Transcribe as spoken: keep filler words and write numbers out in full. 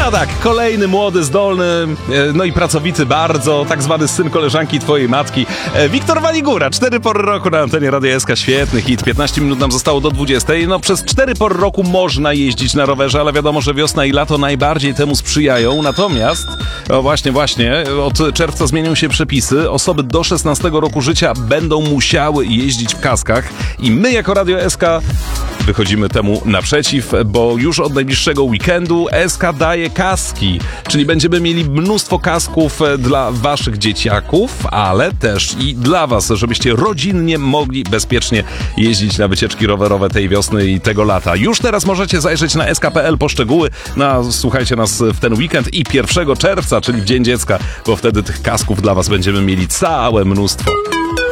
No tak, kolejny młody, zdolny, no i pracowity bardzo, tak zwany syn koleżanki twojej matki, Wiktor Waligura. Cztery pory roku na antenie Radia S K, świetny hit, piętnaście minut nam zostało do dwudziestej. No przez cztery pory roku można jeździć na rowerze, ale wiadomo, że wiosna i lato najbardziej temu sprzyjają. Natomiast, o właśnie, właśnie, od czerwca zmienią się przepisy. Osoby do szesnastego roku życia będą musiały jeździć w kaskach i my jako Radio S K wychodzimy temu naprzeciw, bo już od najbliższego weekendu S K daje kaski, czyli będziemy mieli mnóstwo kasków dla waszych dzieciaków, ale też i dla was, żebyście rodzinnie mogli bezpiecznie jeździć na wycieczki rowerowe tej wiosny i tego lata. Już teraz możecie zajrzeć na S K kropka P L po szczegóły. No, słuchajcie nas w ten weekend i pierwszego czerwca, czyli w Dzień Dziecka, bo wtedy tych kasków dla was będziemy mieli całe mnóstwo.